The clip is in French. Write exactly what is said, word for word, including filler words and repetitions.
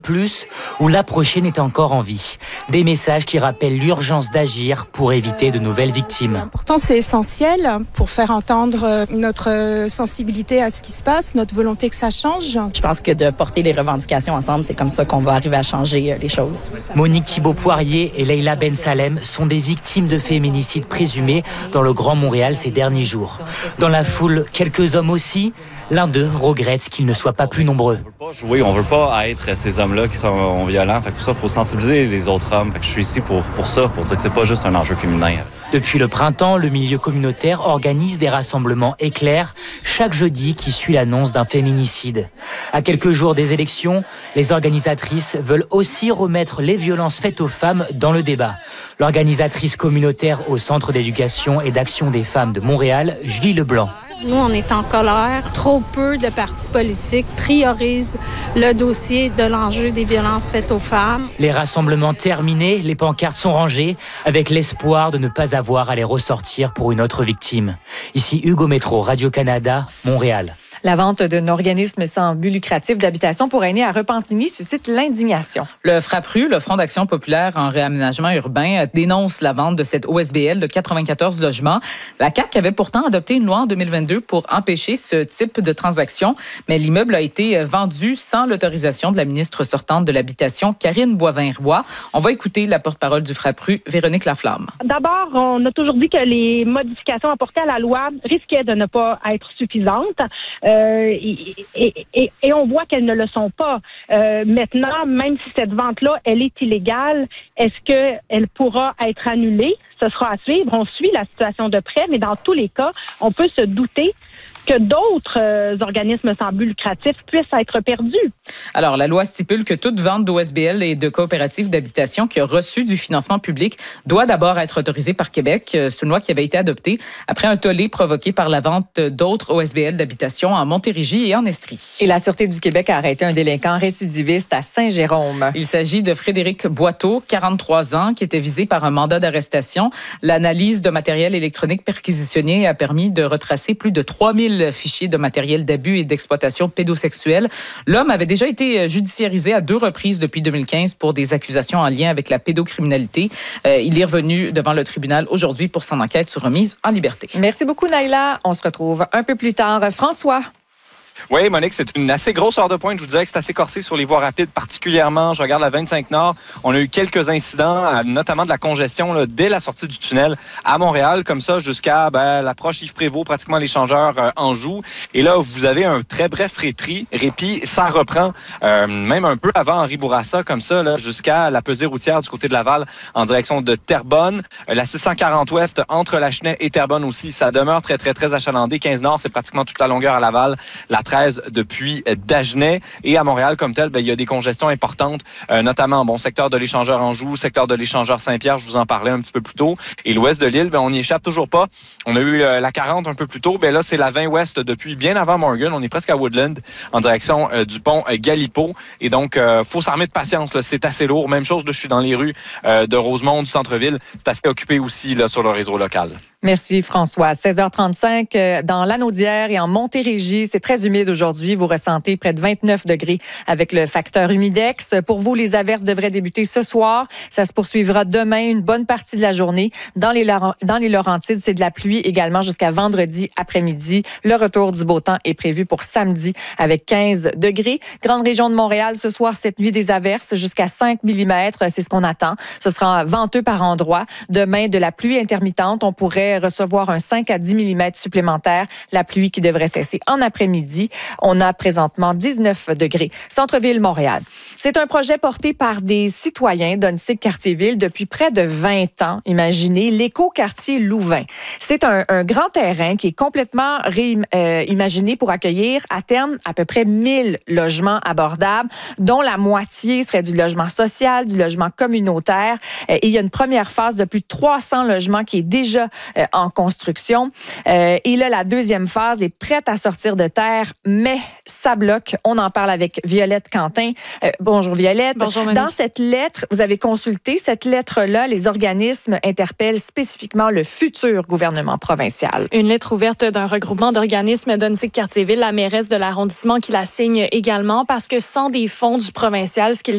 Plus, où la prochaine est encore en vie. Des messages qui rappellent l'urgence d'agir pour éviter de nouvelles victimes. C'est important, c'est essentiel pour faire entendre notre sensibilité à ce qui se passe, notre volonté que ça change. Je pense que de porter les revendications ensemble, c'est comme ça qu'on va arriver à changer les choses. Monique Thibault-Poirier et Leila Ben Salem sont des victimes de féminicides présumés dans le Grand Montréal ces derniers jours. Dans la foule, quelques hommes aussi. L'un d'eux regrette qu'ils ne soient pas plus nombreux. On veut pas jouer, on veut pas être ces hommes-là qui sont violents. Fait que ça, faut sensibiliser les autres hommes. Fait que je suis ici pour, pour ça, pour dire que c'est pas juste un enjeu féminin. Depuis le printemps, le milieu communautaire organise des rassemblements éclairs chaque jeudi qui suit l'annonce d'un féminicide. À quelques jours des élections, les organisatrices veulent aussi remettre les violences faites aux femmes dans le débat. L'organisatrice communautaire au Centre d'éducation et d'action des femmes de Montréal, Julie Leblanc. Nous, on est en colère. Trop peu de partis politiques priorisent le dossier de l'enjeu des violences faites aux femmes. Les rassemblements terminés, les pancartes sont rangées avec l'espoir de ne pas avoir à les ressortir pour une autre victime. Ici Hugo Métro, Radio-Canada, Montréal. La vente d'un organisme sans but lucratif d'habitation pour aînés à Repentigny suscite l'indignation. Le FRAPRU, le Front d'action populaire en réaménagement urbain, dénonce la vente de cette O S B L de quatre-vingt-quatorze logements. La C A Q avait pourtant adopté une loi en deux mille vingt-deux pour empêcher ce type de transaction, mais l'immeuble a été vendu sans l'autorisation de la ministre sortante de l'Habitation, Karine Boivin-Roy. On va écouter la porte-parole du FRAPRU, Véronique Laflamme. D'abord, on a toujours dit que les modifications apportées à la loi risquaient de ne pas être suffisantes. Euh, et, et, et, et on voit qu'elles ne le sont pas. Euh, maintenant, même si cette vente-là, elle est illégale, est-ce qu'elle pourra être annulée? Ce sera à suivre. On suit la situation de près, mais dans tous les cas, on peut se douter que d'autres euh, organismes sans but lucratif puissent être perdus. Alors, la loi stipule que toute vente d'O S B L et de coopératives d'habitation qui a reçu du financement public doit d'abord être autorisée par Québec. C'est une loi qui avait été adoptée après un tollé provoqué par la vente d'autres O S B L d'habitation en Montérégie et en Estrie. Et la Sûreté du Québec a arrêté un délinquant récidiviste à Saint-Jérôme. Il s'agit de Frédéric Boiteau, quarante-trois ans, qui était visé par un mandat d'arrestation. L'analyse de matériel électronique perquisitionné a permis de retracer plus de trois mille fichiers de matériel d'abus et d'exploitation pédosexuelle. L'homme avait déjà été judiciarisé à deux reprises depuis deux mille quinze pour des accusations en lien avec la pédocriminalité. Euh, il est revenu devant le tribunal aujourd'hui pour son enquête sur remise en liberté. Merci beaucoup, Naïla. On se retrouve un peu plus tard. François. Oui, Monique, c'est une assez grosse heure de pointe. Je vous dirais que c'est assez corsé sur les voies rapides, particulièrement, je regarde la vingt-cinq Nord. On a eu quelques incidents, notamment de la congestion là, dès la sortie du tunnel à Montréal, comme ça, jusqu'à ben, l'approche Yves-Prévost, pratiquement l'échangeur euh, Anjou. Et là, vous avez un très bref répit. répit ça reprend euh, même un peu avant Henri Bourassa, comme ça, là, jusqu'à la pesée routière du côté de Laval, en direction de Terrebonne. Euh, la six cent quarante Ouest, entre Lachenay et Terrebonne aussi, ça demeure très, très, très achalandé. quinze Nord, c'est pratiquement toute la longueur à Laval. La treize depuis Dagenais. Et à Montréal, comme tel, ben, il y a des congestions importantes, euh, notamment bon secteur de l'échangeur Anjou, secteur de l'échangeur Saint-Pierre, je vous en parlais un petit peu plus tôt. Et l'ouest de l'île, ben, on n'y échappe toujours pas. On a eu euh, la quarante un peu plus tôt. Ben, là, c'est la vingt Ouest depuis bien avant Morgan. On est presque à Woodland, en direction euh, du pont euh, Galipo. Et donc, euh, faut s'armer de patience. Là. C'est assez lourd. Même chose, là, je suis dans les rues euh, de Rosemont, du centre-ville. C'est assez occupé aussi là, sur le réseau local. Merci François. seize heures trente-cinq dans l'Anaudière et en Montérégie. C'est très humide aujourd'hui. Vous ressentez près de vingt-neuf degrés avec le facteur humidex. Pour vous, les averses devraient débuter ce soir. Ça se poursuivra demain, une bonne partie de la journée. Dans les, dans les Laurentides, c'est de la pluie également jusqu'à vendredi après-midi. Le retour du beau temps est prévu pour samedi avec quinze degrés. Grande région de Montréal, ce soir, cette nuit, des averses jusqu'à cinq millimètres. C'est ce qu'on attend. Ce sera venteux par endroits. Demain, de la pluie intermittente. On pourrait recevoir un cinq à dix millimètres supplémentaires. La pluie qui devrait cesser en après-midi. On a présentement dix-neuf degrés. Centre-ville Montréal. C'est un projet porté par des citoyens d'Onsic-Cartierville depuis près de vingt ans. Imaginez, l'éco-quartier Louvain. C'est un, un grand terrain qui est complètement réimaginé euh, pour accueillir à terme à peu près mille logements abordables, dont la moitié serait du logement social, du logement communautaire. Euh, et il y a une première phase de plus de trois cents logements qui est déjà euh, en construction. Euh, et là, la deuxième phase est prête à sortir de terre, mais ça bloque. On en parle avec Violette Quentin. Euh, bonjour Violette. Bonjour Monique. Dans cette lettre, vous avez consulté cette lettre-là, les organismes interpellent spécifiquement le futur gouvernement provincial. Une lettre ouverte d'un regroupement d'organismes d'Onsic-Cartierville, la mairesse de l'arrondissement qui la signe également, parce que sans des fonds du provincial, ce qu'ils